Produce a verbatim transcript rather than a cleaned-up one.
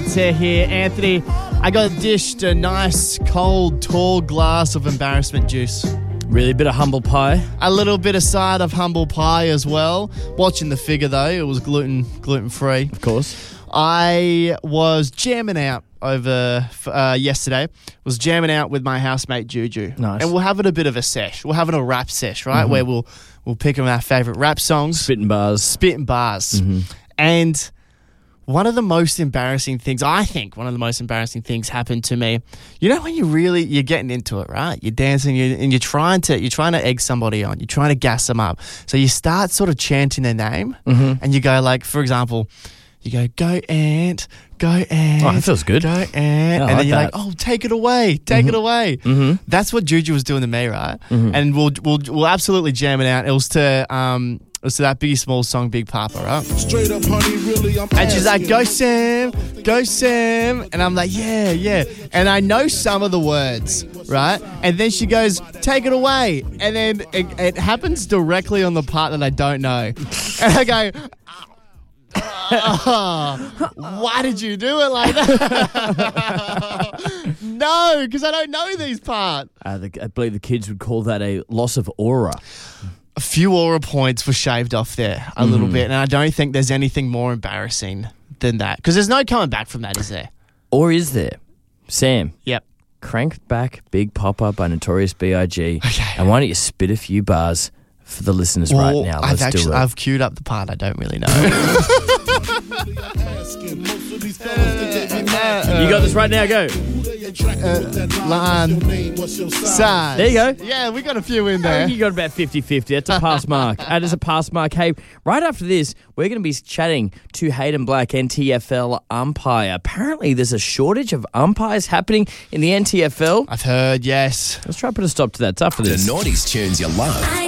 Tear here. Anthony, I got dished a nice, cold, tall glass of embarrassment juice. Really, a bit of humble pie. A little bit of side of humble pie as well. Watching the figure, though, it was gluten, gluten-free. Of course. I was jamming out over uh, yesterday. Was jamming out with my housemate Juju. Nice. And we're having a bit of a sesh. We're having a rap sesh, right? Mm-hmm. Where we'll we'll pick on our favourite rap songs. Spitting bars. Spitting bars. Mm-hmm. And one of the most embarrassing things, I think one of the most embarrassing things happened to me. You know when you really, you're getting into it, right? You're dancing you're, and you're trying to, you're trying to egg somebody on. You're trying to gas them up. So you start sort of chanting their name Mm-hmm. and you go like, for example, you go, go Ant, go Ant. Oh, that feels good. Go Ant. I and like then you're that. like, oh, take it away. Take Mhm. it away. Mm-hmm. That's what Juju was doing to me, right? Mhm. And we'll, we'll, we'll absolutely jam it out. It was to, um, it was to that Biggie Smalls song, Big Papa, right? Straight up, honey, really, I'm And she's like, asking. go Sam, go Sam. And I'm like, yeah, yeah. And I know some of the words, right? And then she goes, take it away. And then it, it happens directly on the part that I don't know. And I go, oh, why did you do it like that? No, because I don't know these parts. Uh, the, I believe the kids would call that a loss of aura. A few aura points were shaved off there a little bit. And I don't think there's anything more embarrassing than that. Because there's no coming back from that, is there? Or is there? Sam, Yep. crank back Big Papa by Notorious B I G Okay. And why don't you spit a few bars for the listeners right Well, now? I've Let's actually do it. I've queued up the part I don't really know. Asking. Most of these fellas think they be mad. you got this right now, go. Who they attracted with that line? line. What's your name? What's your size? Size. There you go. Yeah, we got a few in I there. think you got about fifty-fifty. That's a pass mark. That is a pass mark. Hey, right after this, we're going to be chatting to Hayden Black, N T F L umpire. Apparently, there's a shortage of umpires happening in the N T F L. I've heard, yes. Let's try to put a stop to that. It's after The this. noughties tunes you love. I